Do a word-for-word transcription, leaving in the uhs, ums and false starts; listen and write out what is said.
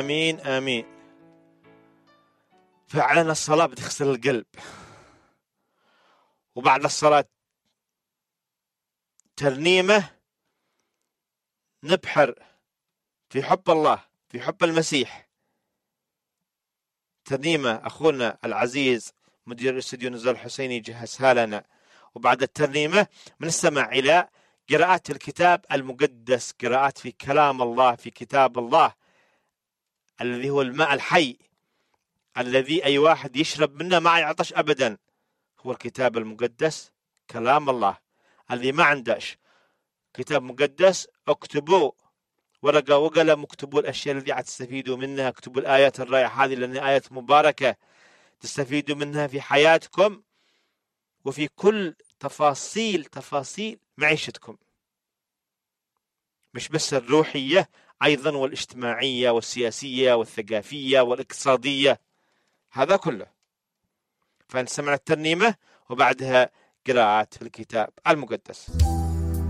آمين آمين. فعلا الصلاة بتغسل القلب، وبعد الصلاة ترنيمة نبحر في حب الله، في حب المسيح. ترنيمة أخونا العزيز مدير الاستوديو نزار الحسيني جهزها لنا. وبعد الترنيمة بنستمع إلى قراءات الكتاب المقدس، قراءات في كلام الله، في كتاب الله الذي هو الماء الحي الذي أي واحد يشرب منه ما يعطش أبدا، هو الكتاب المقدس كلام الله. الذي ما عندش كتاب مقدس اكتبوا ورقة وقلم، اكتبوا الأشياء التي تستفيدوا منها، اكتبوا الآيات الرائعة هذه لأنها آيات مباركة تستفيدوا منها في حياتكم وفي كل تفاصيل تفاصيل معيشتكم، مش بس الروحية، أيضا والاجتماعية والسياسية والثقافية والاقتصادية، هذا كله. فنسمع الترنيمة وبعدها قراءات الكتاب المقدس.